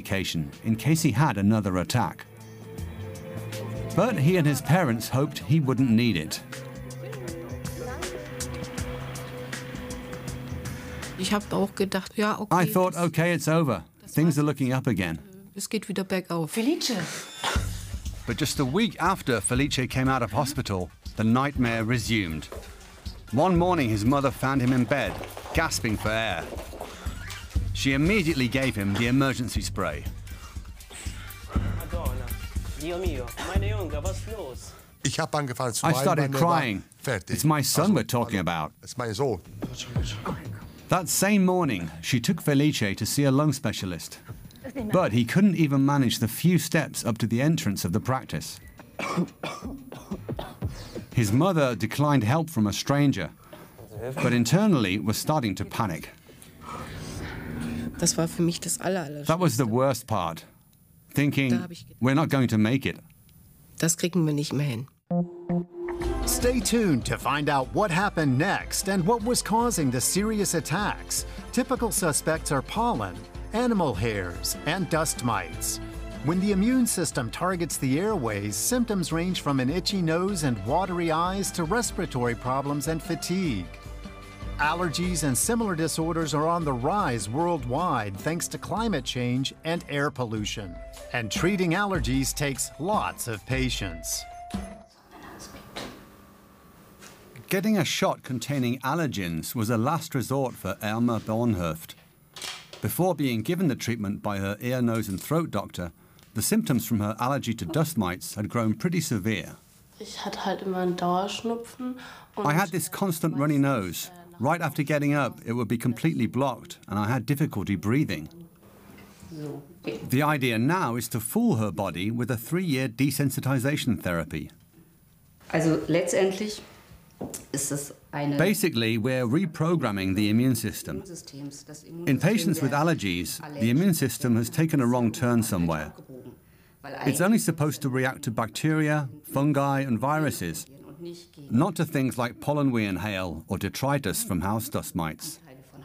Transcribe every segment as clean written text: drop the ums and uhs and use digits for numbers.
medication in case he had another attack. But he and his parents hoped he wouldn't need it. I thought, okay, it's over. Things are looking up again. Es geht wieder bergauf. Felice! But just a week after Felice came out of hospital, the nightmare resumed. One morning, his mother found him in bed, gasping for air. She immediately gave him the emergency spray. Madonna, Dio mio, meine Junge, was los? I started crying. It's my son we're talking about. That same morning, she took Felice to see a lung specialist. But he couldn't even manage the few steps up to the entrance of the practice. His mother declined help from a stranger, but internally was starting to panic. That was the worst part, thinking, we're not going to make it. Das kriegen wir nicht mehr hin. Stay tuned to find out what happened next and what was causing the serious attacks. Typical suspects are pollen, animal hairs, and dust mites. When the immune system targets the airways, symptoms range from an itchy nose and watery eyes to respiratory problems and fatigue. Allergies and similar disorders are on the rise worldwide thanks to climate change and air pollution. And treating allergies takes lots of patience. Getting a shot containing allergens was a last resort for Irma Bornhöft. Before being given the treatment by her ear, nose and throat doctor, the symptoms from her allergy to dust mites had grown pretty severe. I had this constant runny nose. Right after getting up, it would be completely blocked, and I had difficulty breathing. The idea now is to fool her body with a 3-year desensitization therapy. Also letztendlich ist es eine Basically, we're reprogramming the immune system. In patients with allergies, the immune system has taken a wrong turn somewhere. It's only supposed to react to bacteria, fungi and viruses, not to things like pollen we inhale or detritus from house dust mites.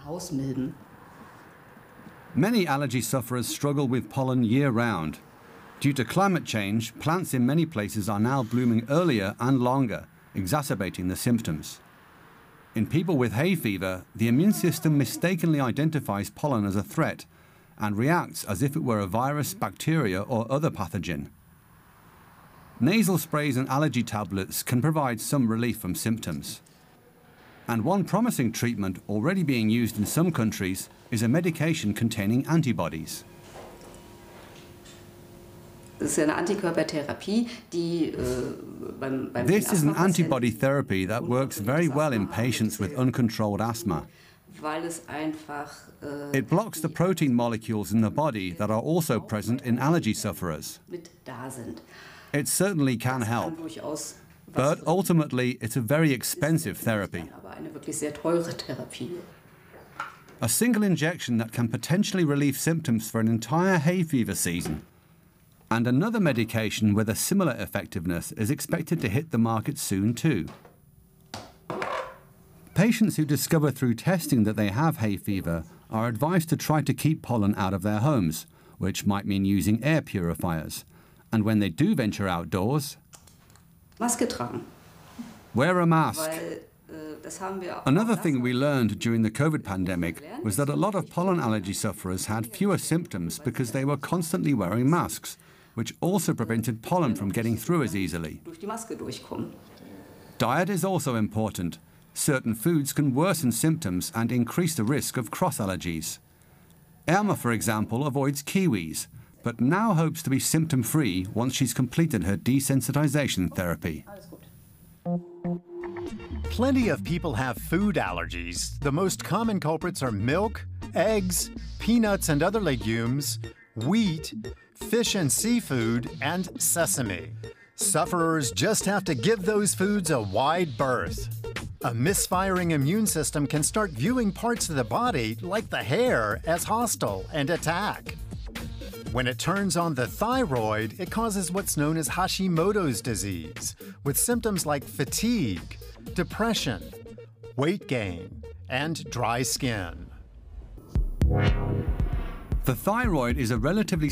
Many allergy sufferers struggle with pollen year-round. Due to climate change, plants in many places are now blooming earlier and longer, exacerbating the symptoms. In people with hay fever, the immune system mistakenly identifies pollen as a threat and reacts as if it were a virus, bacteria or other pathogen. Nasal sprays and allergy tablets can provide some relief from symptoms. And one promising treatment already being used in some countries is a medication containing antibodies. This is an antibody therapy that works very well in patients with uncontrolled asthma. It blocks the protein molecules in the body that are also present in allergy sufferers. It certainly can help, but ultimately it's a very expensive therapy. A single injection that can potentially relieve symptoms for an entire hay fever season. And another medication with a similar effectiveness is expected to hit the market soon too. Patients who discover through testing that they have hay fever are advised to try to keep pollen out of their homes, which might mean using air purifiers. And when they do venture outdoors, wear a mask. Another thing we learned during the COVID pandemic was that a lot of pollen allergy sufferers had fewer symptoms because they were constantly wearing masks, which also prevented pollen from getting through as easily. Diet is also important. Certain foods can worsen symptoms and increase the risk of cross allergies. Irma, for example, avoids kiwis, but now hopes to be symptom-free once she's completed her desensitization therapy. Plenty of people have food allergies. The most common culprits are milk, eggs, peanuts and other legumes, wheat, fish and seafood, and sesame. Sufferers just have to give those foods a wide berth. A misfiring immune system can start viewing parts of the body, like the hair, as hostile and attack. When it turns on the thyroid, it causes what's known as Hashimoto's disease, with symptoms like fatigue, depression, weight gain, and dry skin. The thyroid is a relatively